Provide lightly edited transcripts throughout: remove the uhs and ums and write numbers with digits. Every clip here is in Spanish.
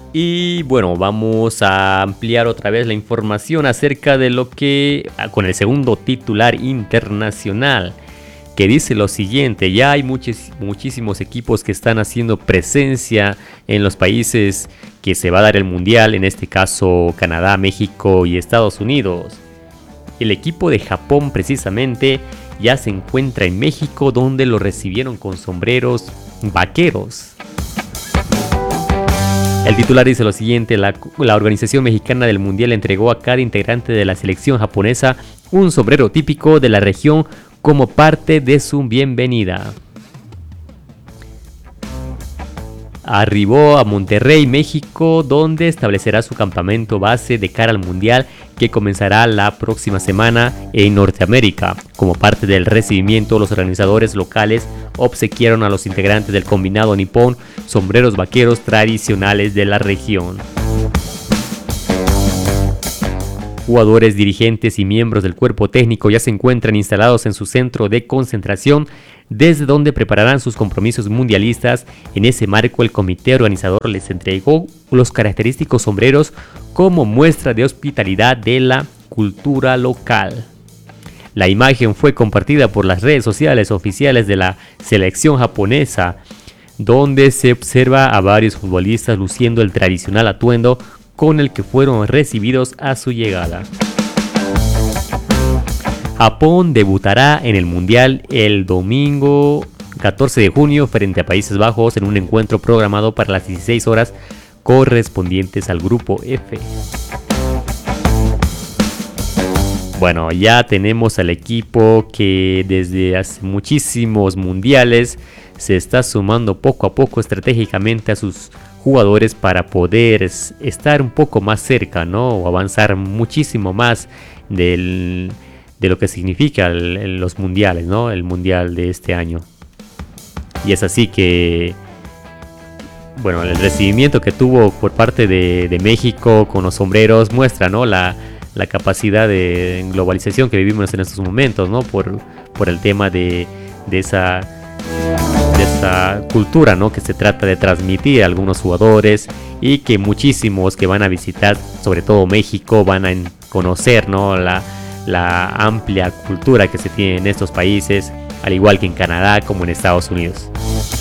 Y bueno, vamos a ampliar otra vez la información acerca de lo que, con el segundo titular internacional, que dice lo siguiente: ya hay muchísimos equipos que están haciendo presencia en los países que se va a dar el mundial, en este caso Canadá, México y Estados Unidos. El equipo de Japón precisamente ya se encuentra en México, donde lo recibieron con sombreros vaqueros. El titular dice lo siguiente: la organización mexicana del mundial entregó a cada integrante de la selección japonesa un sombrero típico de la región como parte de su bienvenida. Arribó a Monterrey, México, donde establecerá su campamento base de cara al mundial, que comenzará la próxima semana en Norteamérica. Como parte del recibimiento, los organizadores locales obsequiaron a los integrantes del combinado nipón sombreros vaqueros tradicionales de la región. Jugadores, dirigentes y miembros del cuerpo técnico ya se encuentran instalados en su centro de concentración, desde donde prepararán sus compromisos mundialistas. En ese marco, el comité organizador les entregó los característicos sombreros como muestra de hospitalidad de la cultura local. La imagen fue compartida por las redes sociales oficiales de la selección japonesa, donde se observa a varios futbolistas luciendo el tradicional atuendo con el que fueron recibidos a su llegada. Japón debutará en el Mundial el domingo 14 de junio frente a Países Bajos en un encuentro programado para las 16 horas correspondientes al Grupo F. Bueno, ya tenemos al equipo que desde hace muchísimos mundiales se está sumando poco a poco estratégicamente a sus jugadores para poder estar un poco más cerca, ¿no? O avanzar muchísimo más de lo que significa los mundiales, ¿no? El mundial de este año. Y es así que, bueno, el recibimiento que tuvo por parte de México con los sombreros muestra, ¿no? La capacidad de globalización que vivimos en estos momentos, ¿no? Por el tema de esa cultura, ¿no? Que se trata de transmitir a algunos jugadores, y que muchísimos que van a visitar, sobre todo México, van a conocer, ¿no? La amplia cultura que se tiene en estos países, al igual que en Canadá como en Estados Unidos.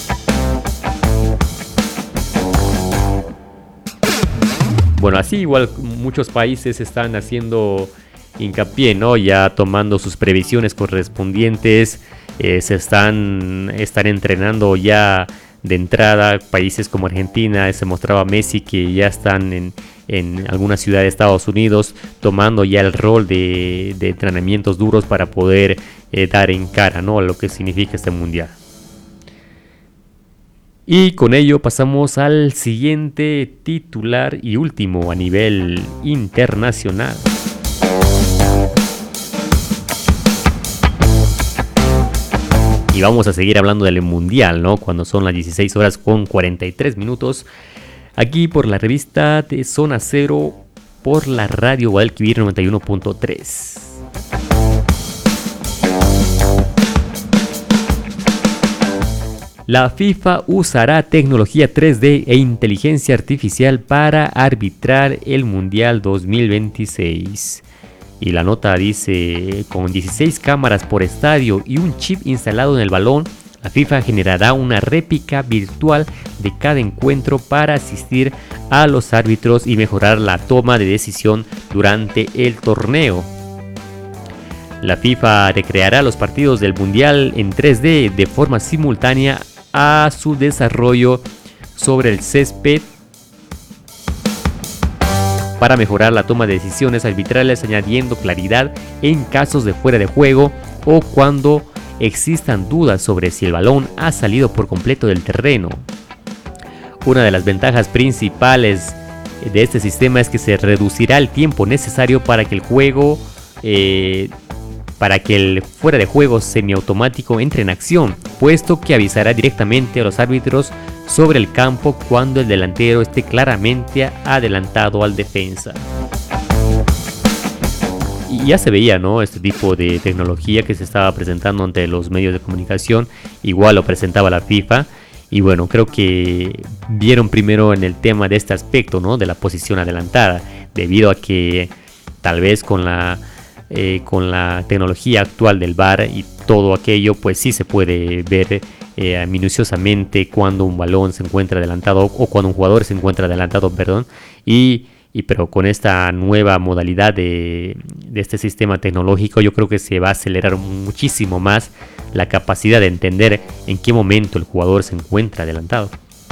Bueno, así igual muchos países están haciendo hincapié, ¿no? Ya tomando sus previsiones correspondientes. Están entrenando ya de entrada. Países como Argentina, se mostraba Messi que ya están en alguna ciudad de Estados Unidos tomando ya el rol de entrenamientos duros para poder dar en cara, ¿no? Lo que significa este mundial. Y con ello pasamos al siguiente titular y último a nivel internacional. Y vamos a seguir hablando del mundial, ¿no? Cuando son las 16 horas con 43 minutos. Aquí por la revista de Zona Cero, por la radio Guadalquivir 91.3. La FIFA usará tecnología 3D e inteligencia artificial para arbitrar el Mundial 2026. Y la nota dice: con 16 cámaras por estadio y un chip instalado en el balón, la FIFA generará una réplica virtual de cada encuentro para asistir a los árbitros y mejorar la toma de decisión durante el torneo. La FIFA recreará los partidos del Mundial en 3D de forma simultánea a su desarrollo sobre el césped para mejorar la toma de decisiones arbitrales, añadiendo claridad en casos de fuera de juego o cuando existan dudas sobre si el balón ha salido por completo del terreno. Una de las ventajas principales de este sistema es que se reducirá el tiempo necesario para que el fuera de juego semiautomático entre en acción, puesto que avisará directamente a los árbitros sobre el campo cuando el delantero esté claramente adelantado al defensa. Y ya se veía, ¿no? Este tipo de tecnología que se estaba presentando ante los medios de comunicación. Igual lo presentaba la FIFA. Y bueno, creo que vieron primero en el tema de este aspecto, ¿no? De la posición adelantada, debido a que tal vez con la tecnología actual del VAR y todo aquello, pues sí se puede ver minuciosamente cuando un balón se encuentra adelantado o cuando un jugador se encuentra adelantado, perdón, pero con esta nueva modalidad de este sistema tecnológico, yo creo que se va a acelerar muchísimo más la capacidad de entender en qué momento el jugador se encuentra adelantado.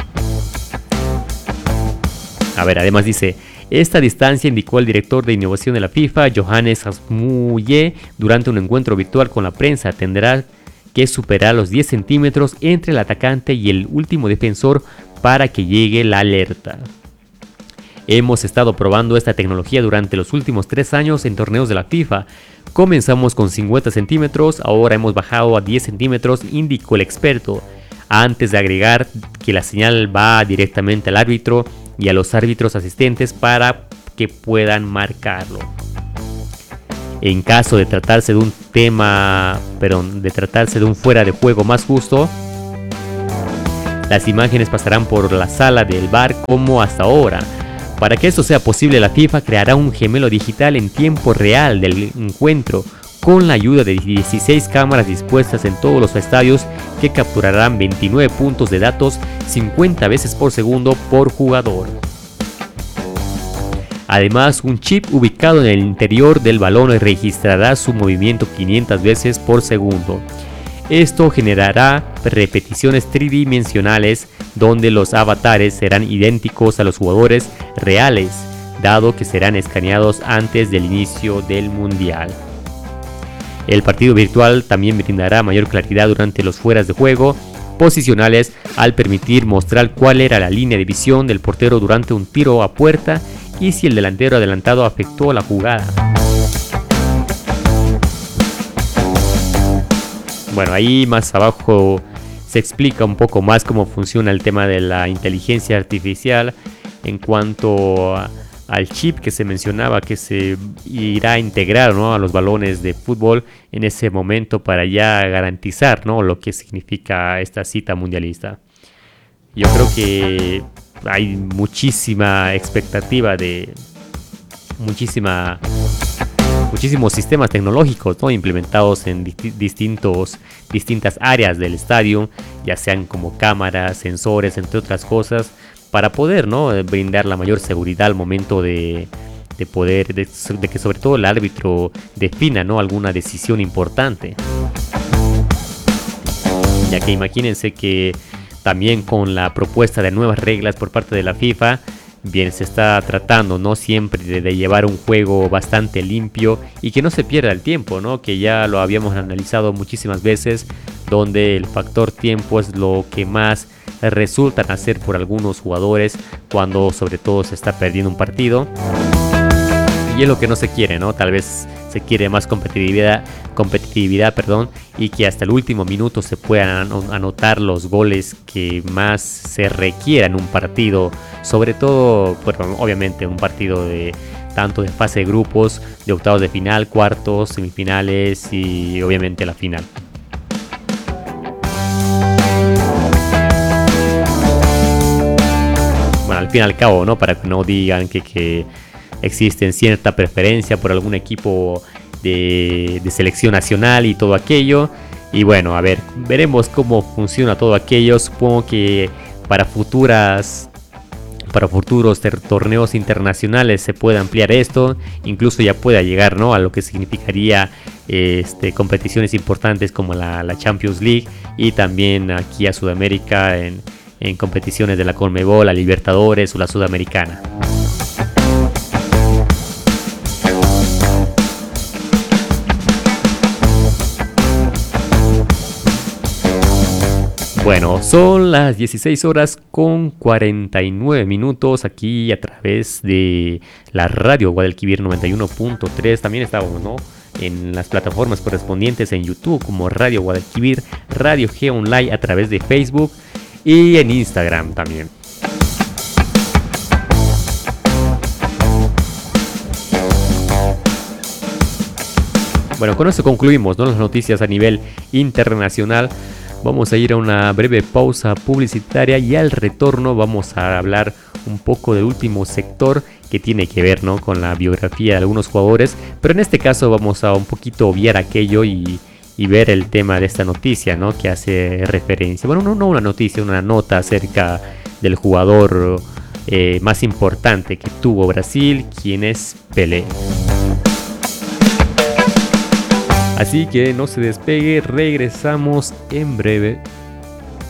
A ver, además dice: esta distancia, indicó el director de innovación de la FIFA, Johannes Asmuye, durante un encuentro virtual con la prensa, tendrá que superar los 10 centímetros entre el atacante y el último defensor para que llegue la alerta. Hemos estado probando esta tecnología durante los últimos 3 años en torneos de la FIFA. Comenzamos con 50 centímetros, ahora hemos bajado a 10 centímetros, indicó el experto, antes de agregar que la señal va directamente al árbitro y a los árbitros asistentes para que puedan marcarlo. En caso de tratarse de un fuera de juego más justo, las imágenes pasarán por la sala del VAR como hasta ahora. Para que esto sea posible, la FIFA creará un gemelo digital en tiempo real del encuentro, con la ayuda de 16 cámaras dispuestas en todos los estadios que capturarán 29 puntos de datos 50 veces por segundo por jugador. Además, un chip ubicado en el interior del balón registrará su movimiento 500 veces por segundo. Esto generará repeticiones tridimensionales donde los avatares serán idénticos a los jugadores reales, dado que serán escaneados antes del inicio del mundial. El partido virtual también brindará mayor claridad durante los fueras de juego posicionales al permitir mostrar cuál era la línea de visión del portero durante un tiro a puerta y si el delantero adelantado afectó la jugada. Bueno, ahí más abajo se explica un poco más cómo funciona el tema de la inteligencia artificial en cuanto al chip que se mencionaba que se irá a integrar, ¿no?, a los balones de fútbol en ese momento para ya garantizar, ¿no?, lo que significa esta cita mundialista. Yo creo que hay muchísima expectativa de muchísimos sistemas tecnológicos, ¿no?, implementados en distintas áreas del estadio, ya sean como cámaras, sensores, entre otras cosas, para poder, ¿no?, brindar la mayor seguridad al momento de que sobre todo el árbitro defina, ¿no?, alguna decisión importante. Ya que imagínense que también con la propuesta de nuevas reglas por parte de la FIFA, bien, se está tratando, ¿no?, siempre de llevar un juego bastante limpio y que no se pierda el tiempo, ¿no?, que ya lo habíamos analizado muchísimas veces, donde el factor tiempo es lo que más resultan hacer por algunos jugadores cuando sobre todo se está perdiendo un partido. Y es lo que no se quiere, ¿no? Tal vez se quiere más competitividad, y que hasta el último minuto se puedan anotar los goles que más se requieran en un partido, sobre todo, bueno, obviamente un partido de tanto de fase de grupos, de octavos de final, cuartos, semifinales y obviamente la final. Bueno, al fin y al cabo, ¿no?, para que no digan que existe cierta preferencia por algún equipo de selección nacional y todo aquello. Y bueno, a ver, veremos cómo funciona todo aquello. Supongo que para futuros torneos internacionales se puede ampliar esto, incluso ya pueda llegar, ¿no?, a lo que significaría competiciones importantes como la Champions League, y también aquí a Sudamérica en competiciones de la Conmebol, la Libertadores o la Sudamericana. Bueno, son las 16 horas con 49 minutos aquí a través de la radio Guadalquivir 91.3. También estamos, ¿no?, en las plataformas correspondientes en YouTube como Radio Guadalquivir, Radio G Online a través de Facebook y en Instagram también. Bueno, con esto concluimos, ¿no?, las noticias a nivel internacional. Vamos a ir a una breve pausa publicitaria y al retorno vamos a hablar un poco del último sector que tiene que ver, ¿no?, con la biografía de algunos jugadores, pero en este caso vamos a un poquito obviar aquello y ver el tema de esta noticia, ¿no?, que hace referencia, bueno, no una noticia, una nota acerca del jugador más importante que tuvo Brasil, quien es Pelé. Así que no se despegue, regresamos en breve.